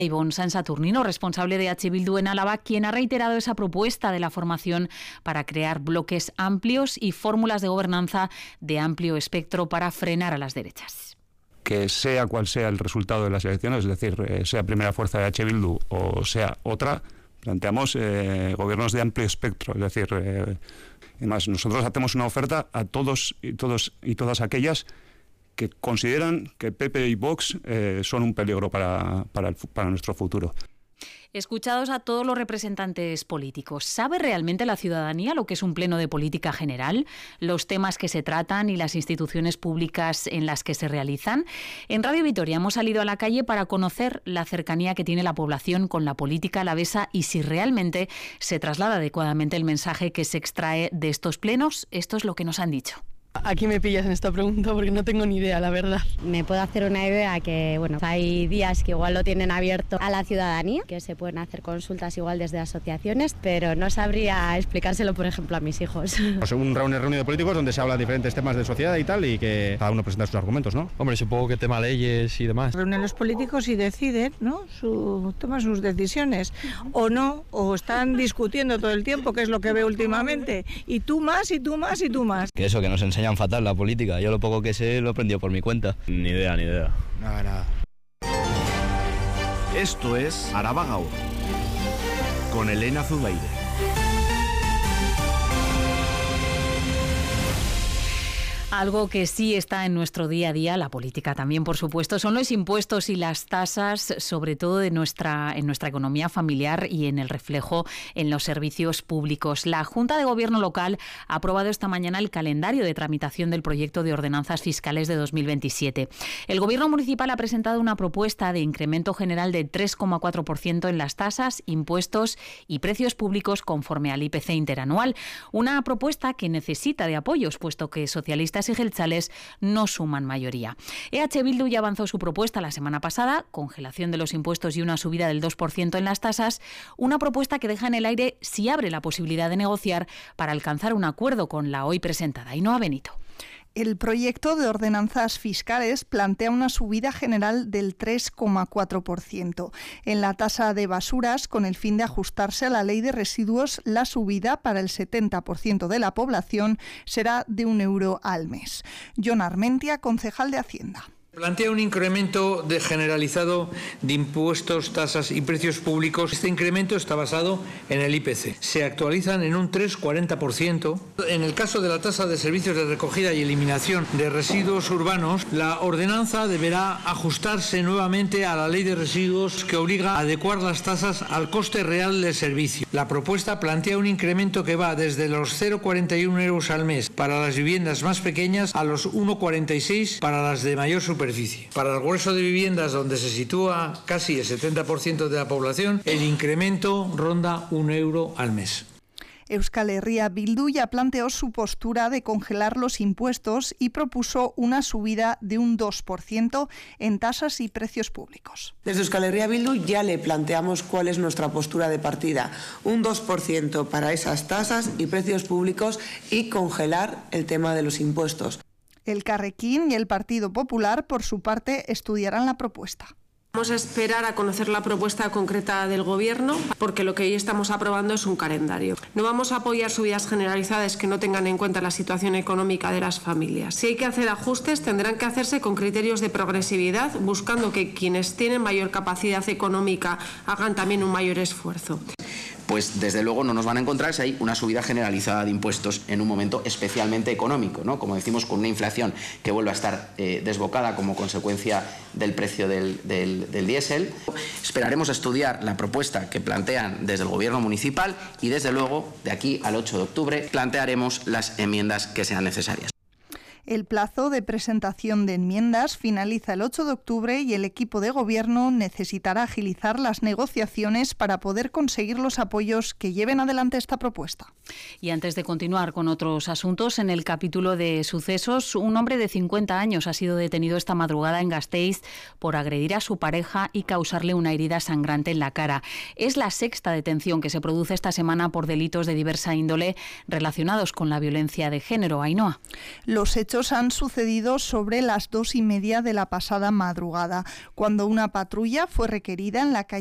Ivonne Sansaturnino, responsable de H. Bildu en Álava, quien ha reiterado esa propuesta de la formación para crear bloques amplios y fórmulas de gobernanza de amplio espectro para frenar a las derechas. Que sea cual sea el resultado de las elecciones, es decir, sea primera fuerza de H. Bildu o sea otra, planteamos gobiernos de amplio espectro, es decir, además nosotros hacemos una oferta a todos y todas aquellas que consideran que PP y Vox son un peligro para nuestro futuro. Escuchados a todos los representantes políticos, ¿sabe realmente la ciudadanía lo que es un pleno de política general, los temas que se tratan y las instituciones públicas en las que se realizan? En Radio Vitoria hemos salido a la calle para conocer la cercanía que tiene la población con la política alavesa y si realmente se traslada adecuadamente el mensaje que se extrae de estos plenos. Esto es lo que nos han dicho. Aquí me pillas en esta pregunta porque no tengo ni idea, la verdad. Me puedo hacer una idea que, bueno, hay días que igual lo tienen abierto a la ciudadanía, que se pueden hacer consultas igual desde asociaciones, pero no sabría explicárselo, por ejemplo, a mis hijos. Pues un reunión de políticos donde se habla de diferentes temas de sociedad y tal, y que cada uno presenta sus argumentos, ¿no? Hombre, supongo que tema leyes y demás. Reúnen los políticos y deciden, ¿no? Toman sus decisiones, o no, o están discutiendo todo el tiempo, que es lo que veo últimamente, y tú más, y tú más, y tú más. Que eso, que nos enseñan fatal la política. Yo lo poco que sé lo he aprendido por mi cuenta. Ni idea. Nada. Esto es Araba Gaur, con Elena Zubeire. Algo que sí está en nuestro día a día, la política también, por supuesto, son los impuestos y las tasas, sobre todo en nuestra economía familiar y en el reflejo en los servicios públicos. La Junta de Gobierno local ha aprobado esta mañana el calendario de tramitación del proyecto de ordenanzas fiscales de 2027. El Gobierno municipal ha presentado una propuesta de incremento general de 3,4% en las tasas, impuestos y precios públicos conforme al IPC interanual. Una propuesta que necesita de apoyos, puesto que socialistas y jeltzales no suman mayoría. EH Bildu ya avanzó su propuesta la semana pasada, congelación de los impuestos y una subida del 2% en las tasas, una propuesta que deja en el aire si abre la posibilidad de negociar para alcanzar un acuerdo con la hoy presentada. Ainhoa Benito. El proyecto de ordenanzas fiscales plantea una subida general del 3,4%. En la tasa de basuras, con el fin de ajustarse a la ley de residuos, la subida para el 70% de la población será de €1 al mes. Jon Armentia, concejal de Hacienda. Plantea un incremento generalizado de impuestos, tasas y precios públicos. Este incremento está basado en el IPC. Se actualizan en un 3,40%. En el caso de la tasa de servicios de recogida y eliminación de residuos urbanos, la ordenanza deberá ajustarse nuevamente a la ley de residuos que obliga a adecuar las tasas al coste real del servicio. La propuesta plantea un incremento que va desde los 0,41 € al mes para las viviendas más pequeñas a los 1,46 para las de mayor superficie. Para el grueso de viviendas, donde se sitúa casi el 70% de la población, el incremento ronda €1 al mes. Euskal Herria Bildu ya planteó su postura de congelar los impuestos y propuso una subida de un 2% en tasas y precios públicos. Desde Euskal Herria Bildu ya le planteamos cuál es nuestra postura de partida. Un 2% para esas tasas y precios públicos y congelar el tema de los impuestos. El Carrequín y el Partido Popular, por su parte, estudiarán la propuesta. Vamos a esperar a conocer la propuesta concreta del Gobierno, porque lo que hoy estamos aprobando es un calendario. No vamos a apoyar subidas generalizadas que no tengan en cuenta la situación económica de las familias. Si hay que hacer ajustes, tendrán que hacerse con criterios de progresividad, buscando que quienes tienen mayor capacidad económica hagan también un mayor esfuerzo. Pues desde luego no nos van a encontrar si hay una subida generalizada de impuestos en un momento especialmente económico, ¿no? Como decimos, con una inflación que vuelve a estar desbocada como consecuencia del precio del diésel. Esperaremos a estudiar la propuesta que plantean desde el Gobierno municipal y desde luego de aquí al 8 de octubre plantearemos las enmiendas que sean necesarias. El plazo de presentación de enmiendas finaliza el 8 de octubre y el equipo de gobierno necesitará agilizar las negociaciones para poder conseguir los apoyos que lleven adelante esta propuesta. Y antes de continuar con otros asuntos, en el capítulo de sucesos, un hombre de 50 años ha sido detenido esta madrugada en Gasteiz por agredir a su pareja y causarle una herida sangrante en la cara. Es la sexta detención que se produce esta semana por delitos de diversa índole relacionados con la violencia de género. Ainhoa. Los hechos hechos han sucedido sobre las 2:30 de la pasada madrugada, cuando una patrulla fue requerida en la calle